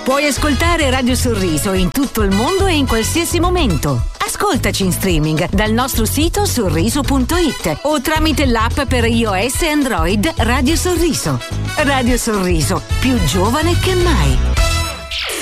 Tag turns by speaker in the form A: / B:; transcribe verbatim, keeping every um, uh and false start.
A: Puoi ascoltare Radio Sorriso in tutto il mondo e in qualsiasi momento. Ascoltaci in streaming dal nostro sito sorriso punto it o tramite l'app per iOS e Android Radio Sorriso. Radio Sorriso, più giovane che mai.